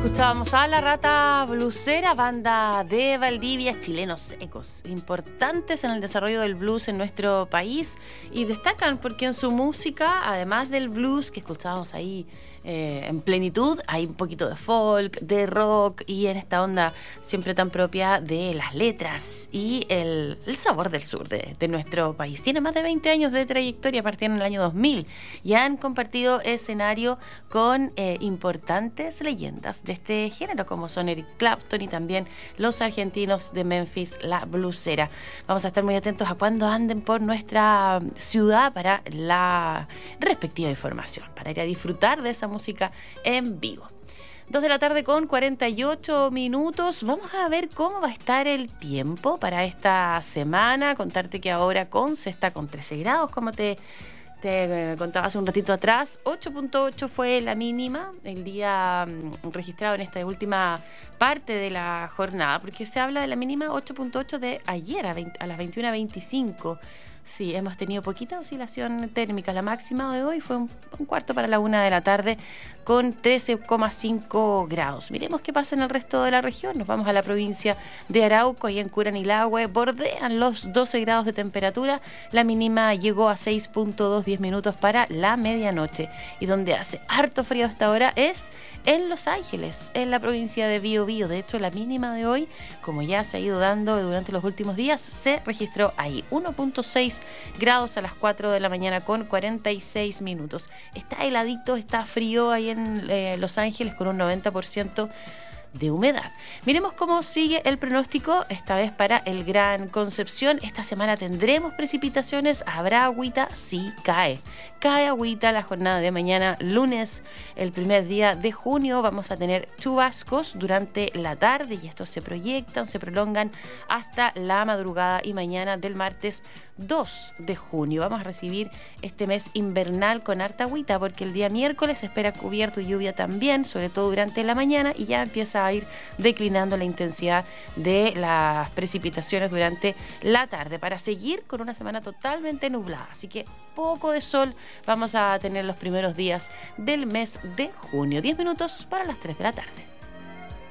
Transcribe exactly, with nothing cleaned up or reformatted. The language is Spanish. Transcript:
Escuchábamos a La Rata Blusera, banda de Valdivia, chilenos ecos, importantes en el desarrollo del blues en nuestro país y destacan porque en su música, además del blues que escuchábamos ahí eh, en plenitud, hay un poquito de folk, de rock y en esta onda siempre tan propia de las letras y el, el sabor del sur de, de nuestro país. Tiene más de veinte años de trayectoria, partieron en el año dos mil y han compartido escenario con eh, importantes leyendas de este género como son Eric Clapton y también los argentinos de Memphis, La Blusera. Vamos a estar muy atentos a cuando anden por nuestra ciudad para la respectiva información, para ir a disfrutar de esa música en vivo. Dos de la tarde con cuarenta y ocho minutos. Vamos a ver cómo va a estar el tiempo para esta semana. Contarte que ahora Conce está con trece grados, como te Te contaba hace un ratito atrás. Ocho punto ocho fue la mínima el día um, registrado en esta última parte de la jornada, porque se habla de la mínima ocho punto ocho de ayer a, veinte, a las veintiuna veinticinco. Sí, hemos tenido poquita oscilación térmica. La máxima de hoy fue un, un cuarto para la una de la tarde con trece coma cinco grados. Miremos qué pasa en el resto de la región. Nos vamos a la provincia de Arauco, ahí en Curanilahue, bordean los doce grados de temperatura. La mínima llegó a seis punto dos, diez minutos para la medianoche. Y donde hace harto frío hasta ahora es en Los Ángeles, en la provincia de Biobío. De hecho, la mínima de hoy, como ya se ha ido dando durante los últimos días, se registró ahí, uno punto seis grados a las cuatro de la mañana con cuarenta y seis minutos. Está heladito, está frío ahí en eh, Los Ángeles con un noventa por ciento de humedad. Miremos cómo sigue el pronóstico, esta vez para el Gran Concepción. Esta semana tendremos precipitaciones, habrá agüita, sí, cae. Cae agüita la jornada de mañana, lunes, el primer día de junio. Vamos a tener chubascos durante la tarde y estos se proyectan, se prolongan hasta la madrugada y mañana del martes dos de junio. Vamos a recibir este mes invernal con harta agüita porque el día miércoles se espera cubierto y lluvia también, sobre todo durante la mañana, y ya empieza a ir declinando la intensidad de las precipitaciones durante la tarde para seguir con una semana totalmente nublada. Así que poco de sol vamos a tener los primeros días del mes de junio. diez minutos para las tres de la tarde.